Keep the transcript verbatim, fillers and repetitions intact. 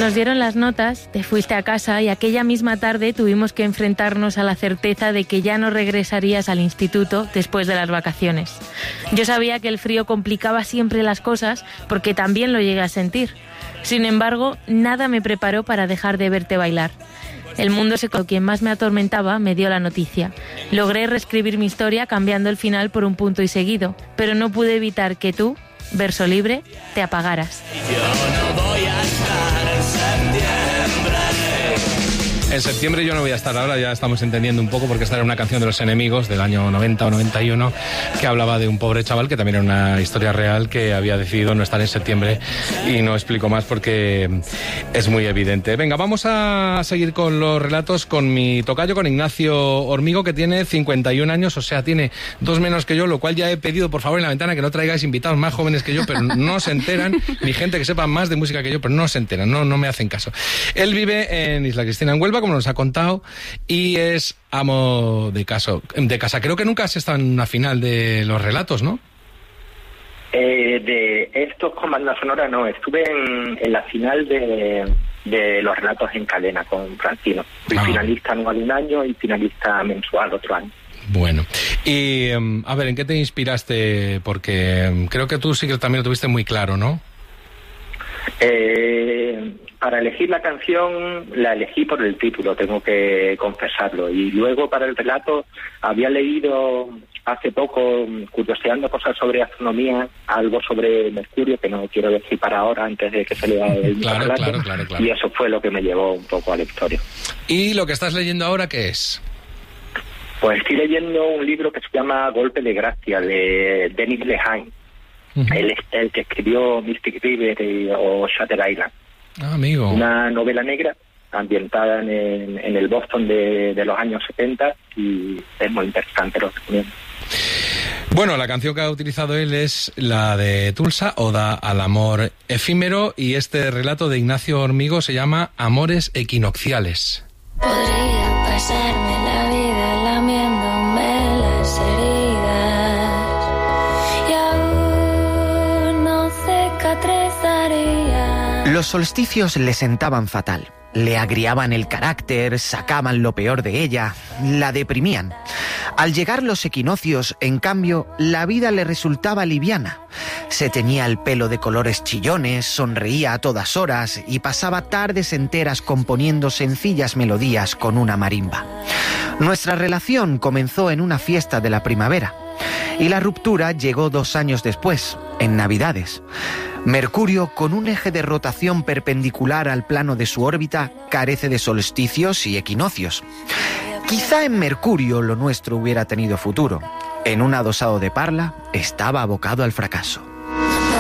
nos dieron las notas, te fuiste a casa y aquella misma tarde tuvimos que enfrentarnos a la certeza de que ya no regresarías al instituto después de las vacaciones. Yo sabía que el frío complicaba siempre las cosas porque también lo llegué a sentir. Sin embargo, nada me preparó para dejar de verte bailar. El mundo secreto, quien más me atormentaba, me dio la noticia. Logré reescribir mi historia cambiando el final por un punto y seguido, pero no pude evitar que tú, verso libre, te apagaras. Yo no voy a estar en septiembre. En septiembre yo no voy a estar ahora, ya estamos entendiendo un poco, porque esta era una canción de Los Enemigos del año noventa o noventa y uno que hablaba de un pobre chaval que también era una historia real, que había decidido no estar en septiembre, y no explico más porque es muy evidente. Venga, vamos a seguir con los relatos con mi tocayo, con Ignacio Hormigo, que tiene cincuenta y un años, o sea, tiene dos menos que yo, lo cual ya he pedido por favor en la ventana que no traigáis invitados más jóvenes que yo, pero no se enteran, ni gente que sepa más de música que yo, pero no se enteran, no, no me hacen caso. Él vive en Isla Cristina, en Huelva, como nos ha contado, y es amo de, caso, de casa. Creo que nunca has estado en una final de los relatos, ¿no? Eh, de estos con banda sonora no, estuve en, en la final de, de los relatos en cadena con Francino. Fui ah. finalista anual un año y finalista mensual otro año. Bueno, y a ver, ¿en qué te inspiraste? Porque creo que tú sí que también lo tuviste muy claro, ¿no? Eh, para elegir la canción la elegí por el título, tengo que confesarlo, y luego para el relato había leído hace poco, curioseando cosas sobre astronomía, algo sobre Mercurio que no quiero decir para ahora antes de que se lea el claro, relato, claro, claro, claro. Y eso fue lo que me llevó un poco a la historia. ¿Y lo que estás leyendo ahora qué es? Pues estoy leyendo un libro que se llama Golpe de Gracia, de Denis Lehane. Uh-huh. Él es el que escribió Mystic River y, o Shutter Island. Ah, amigo. Una novela negra ambientada en el, en el Boston de, de los años setenta, y es muy interesante, lo recomiendo. Bueno, la canción que ha utilizado él es la de Tulsa, Oda al amor efímero, y este relato de Ignacio Hormigo se llama Amores equinocciales. Podría pasarme la vida lamiéndome las heridas y aún no cicatrizaría. Los solsticios le sentaban fatal. Le agriaban el carácter, sacaban lo peor de ella, la deprimían. Al llegar los equinoccios, en cambio, la vida le resultaba liviana. Se teñía el pelo de colores chillones, sonreía a todas horas y pasaba tardes enteras componiendo sencillas melodías con una marimba. Nuestra relación comenzó en una fiesta de la primavera y la ruptura llegó dos años después, en Navidades. Mercurio, con un eje de rotación perpendicular al plano de su órbita, carece de solsticios y equinoccios. Quizá en Mercurio lo nuestro hubiera tenido futuro. En un adosado de Parla estaba abocado al fracaso.